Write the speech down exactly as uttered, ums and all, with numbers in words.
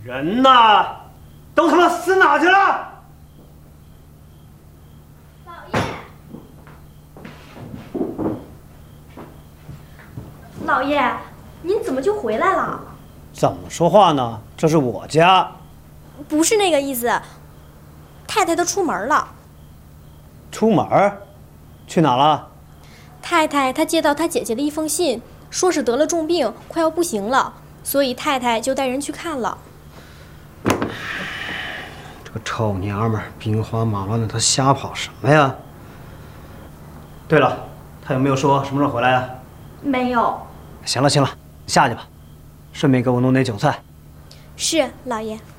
人呢？都他妈死哪去了？ 老爷，老爷，您怎么就回来了？ 怎么说话呢？这是我家。 不是那个意思，太太她出门了。 出门？去哪了？ 太太她接到她姐姐的一封信，说是得了重病，快要不行了，所以太太就带人去看了。 这个臭娘们儿，兵荒马乱的，她瞎跑什么呀？对了，她有没有说什么时候回来啊？ 没有。 行了行了，下去吧，顺便给我弄点酒菜。 是，老爷。